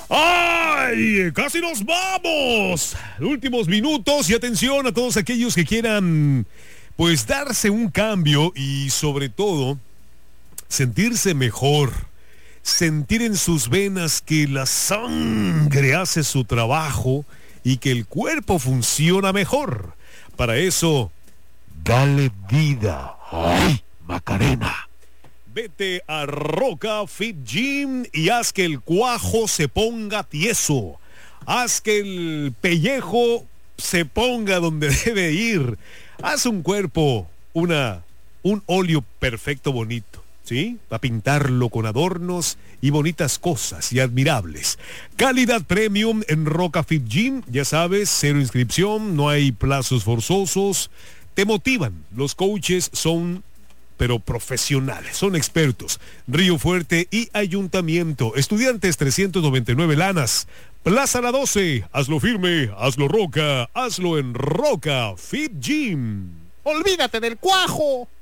¡Ay! ¡Casi nos vamos! Últimos minutos y atención a todos aquellos que quieran, pues, darse un cambio y sobre todo sentirse mejor. Sentir en sus venas que la sangre hace su trabajo y que el cuerpo funciona mejor. Para eso, dale vida. ¡Ay, Macarena! Vete a Roca Fit Gym y haz que el cuajo se ponga tieso. Haz que el pellejo se ponga donde debe ir. Haz un cuerpo, un óleo perfecto bonito, ¿sí? Para pintarlo con adornos y bonitas cosas y admirables. Calidad premium en Roca Fit Gym. Ya sabes, 0 inscripción, no hay plazos forzosos. Te motivan. Los coaches son pero profesionales, son expertos. Río Fuerte y Ayuntamiento. Estudiantes 399 Lanas. Plaza La 12. Hazlo firme, hazlo Roca, hazlo en Roca Fit Gym. ¡Olvídate del cuajo!